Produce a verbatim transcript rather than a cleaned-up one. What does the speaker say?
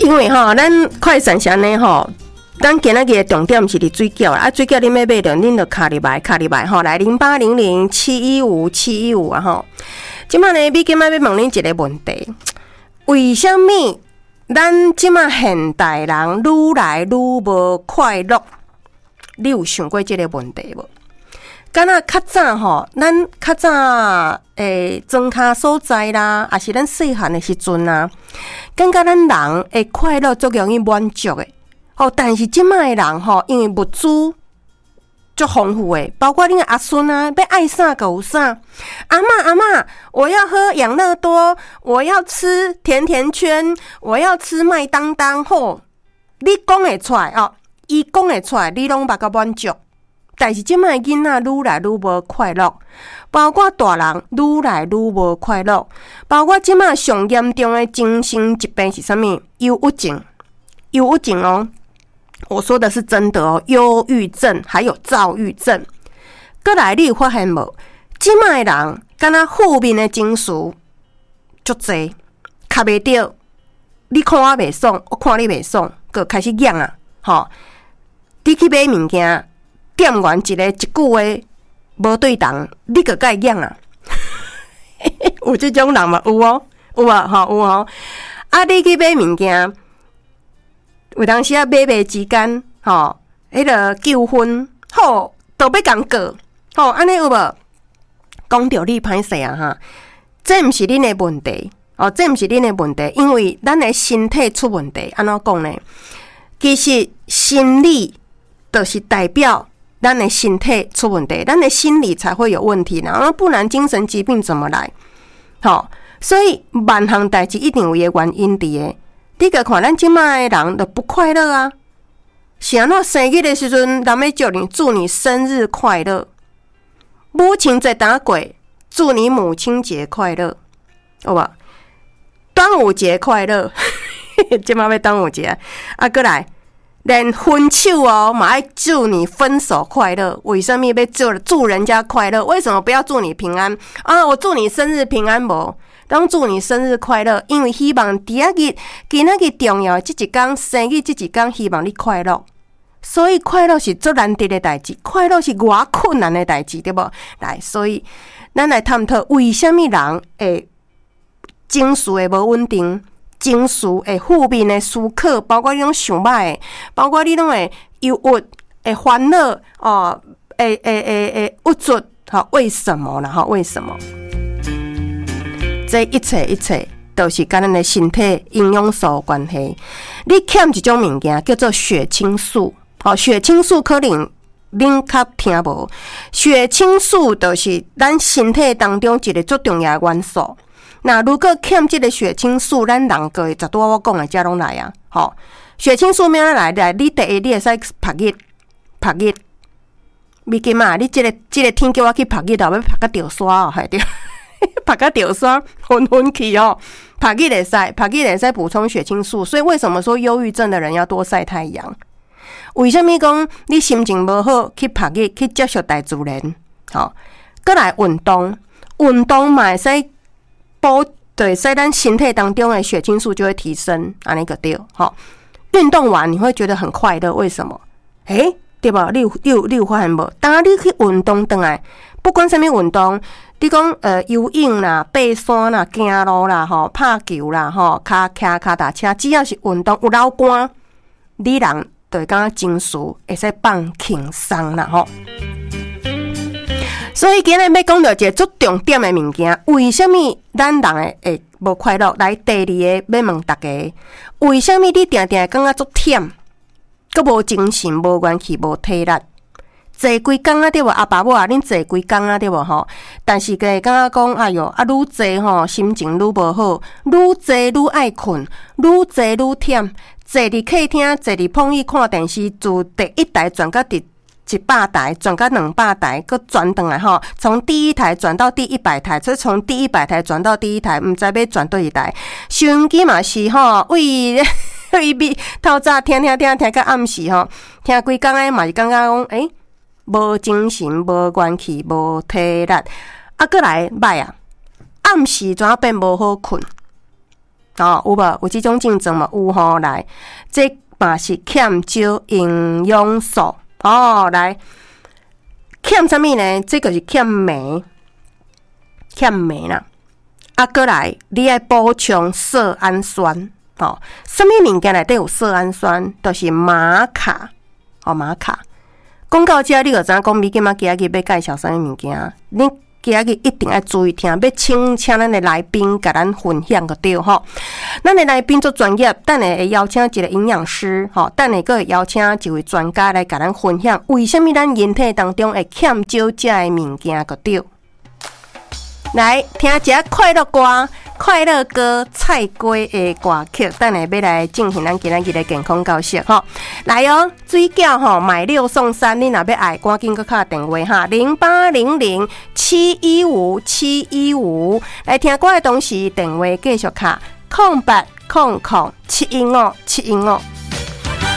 因为吼，咱快闪闪呢吼，咱今仔日的重点是伫水饺啦，啊，水饺你要买着，恁着卡入来，卡入来吼，来零八零零七一五七一五啊吼。即摆呢，你今仔要问恁一个问题：为什么咱即摆现代人愈来愈无快乐？你有想过即个问题无？敢若较早吼，咱较早诶，庄脚所在啦，也是咱细汉的时阵啊，感觉咱人会快乐足容易满足的。哦，但是即摆的人吼，因为物资足丰富的，包括恁阿孙啊，要爱啥个有啥。阿嬷阿嬷，我要喝养乐多，我要吃甜甜圈，我要吃麦当当。吼，你讲会出来哦，伊讲会出来，你拢捌甲满足。但是即摆囡仔愈来愈无快乐，包括大人愈来愈无快乐，包括即摆上严重的精神疾病是啥物？忧郁症，忧郁症哦，我说的是真的哦，忧郁症还有躁郁症。过来，你有发现无？即摆人敢若负面的情绪足济，卡袂着。你看我袂爽，我看你袂爽，佮开始痒啊！吼，你去买物件。点完一个一句话无对同，你个该痒啊！有这种人嘛？有哦，有啊，吼有哦。啊，你去买物件，有当时啊买卖之间，吼，迄个纠纷，吼，都要共过，吼，安尼有无？讲着你歹势啊哈！这毋是恁的问题，哦，这毋是恁的问题，因为咱的身体出问题，安怎讲呢？其实心理就是代表。咱的身体出问题，咱的心理才会有问题呢，不然精神疾病怎么来？好，所以万项代志一定有伊的原因伫诶。你个看咱即摆的人都不快乐啊！是安怎生日的时阵，人要叫你祝你生日快乐，母亲节打过，祝你母亲节快乐，好吧？端午节快乐，即摆要端午节啊！啊，过来。连分手哦，嘛爱祝你分手快乐。为什么要祝祝人家快乐？为什么不要祝你平安啊？我祝你生日平安无？当祝你生日快乐，因为希望第一日今仔日重要的这一天生日这一天，希望你快乐。所以快乐是最难得的代志，快乐是偌困难的代志，对无？来，所以咱来探讨为什么人会情绪会无稳定。情绪会负面的思考，包括你拢想歹的，包括你拢会忧郁、会烦恼哦，会会会会郁卒，好，为什么啦？哈，为什么？这一切一切都是跟咱的身体营养素有关系。你欠一种物件叫做血清素，好，血清素可能恁较听无，血清素就是咱身体当中一个最重要的元素。那如果欠这个血清素，咱人个十多我讲的这拢来啊！吼，血清素咩来来？你第一，你会使拍日拍日，咪金啊！你这个这个天叫我去拍日，后要拍个掉刷哦，系对，拍个掉刷，昏昏去哦。拍日会使，拍日会使补充血清素。所以为什么说忧郁症的人要多晒太阳？为什么讲你心情无好去拍日去接触大自然？好，过来运动，运动嘛会使。补对，在咱身体当中的血清素就会提升，安尼个对，好。运动完你会觉得很快乐，为什么？诶、欸，对吧？你有你有你有发现无？当你去运动回来，不管什么运动，你讲呃游泳啦、爬山啦、行路啦、吼拍球啦、吼脚骑脚踏车，只要是运动有流汗，你人就会感觉情绪会使放轻松啦，吼。所以今日要讲到一个最重点的物件，为什么咱人会无快乐？来，第二个要问大家，为什么你定定感觉足忝，佮无精神、无元气、无体力？坐规工啊，对无？阿爸母啊，恁坐规工啊，对无？吼，但是个感觉讲，哎哟，啊，愈坐吼，心情愈无好，愈坐愈爱困，愈坐愈忝。坐伫客厅，坐伫碰椅看电视，自第一台转到第一百台转到两百台，搁转转来吼，从第一台转到第一百台，所以从第一百台转到第一台，毋知要转对一台。收音机嘛是吼，为为比透早听听听听到暗时吼，听规工诶嘛是感觉讲，诶、欸，无精神、无元气、无体力，啊，搁来歹啊，暗时怎啊变无好困？ 哦，有无？有这种症状嘛？有吼，来，这嘛是欠少营养素哦，来，欠什么呢？这个是欠镁，欠镁啦。啊，过来，你要补充色氨酸哦。什么物件内底有色氨酸？就是玛卡哦，玛卡。讲到这，你就知影讲，米今仔今日要介绍啥物物件？你今日一定要注意听，要请请咱的来宾甲咱分享个对吼。咱的来宾做专业，等下会邀请一个营养师吼，等下个会邀请一位专家来甲咱分享，为什么咱人体当中会欠少这的物件个对？来听一下快乐歌，快乐歌菜龟的歌曲，等下要来进行咱今日的健康教室吼。来哦，水饺吼买六送三，你若要爱，赶紧搁敲电话哈，零八零零七一五七一五。来听歌的同时，电话继续敲空八空空七一五七一五。